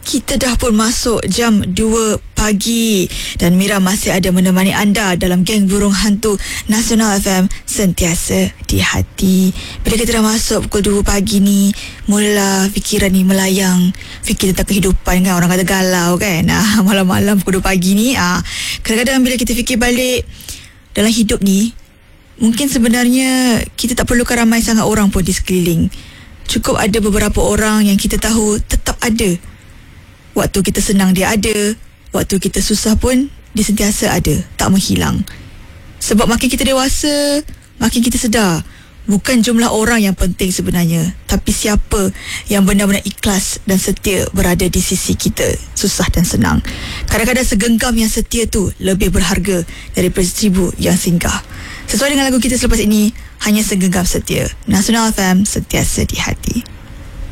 Kita dah pun masuk jam 2 pagi dan Mira masih ada menemani anda dalam Geng Burung Hantu Nasional FM, sentiasa di hati. Bila kita dah masuk pukul 2 pagi ni, mula fikiran ni melayang, fikir tentang kehidupan kan, orang kata galau kan. Malam-malam pukul 2 pagi ni, kadang-kadang bila kita fikir balik dalam hidup ni, mungkin sebenarnya kita tak perlukan ramai sangat orang pun di sekeliling. Cukup ada beberapa orang yang kita tahu tetap ada. Waktu kita senang dia ada, waktu kita susah pun dia sentiasa ada, tak menghilang. Sebab makin kita dewasa, makin kita sedar, bukan jumlah orang yang penting sebenarnya, tapi siapa yang benar-benar ikhlas dan setia berada di sisi kita, susah dan senang. Kadang-kadang segenggam yang setia tu lebih berharga daripada 1000 yang singgah. Sesuai dengan lagu kita selepas ini, hanya segenggam setia. Nasional FM, sentiasa di hati.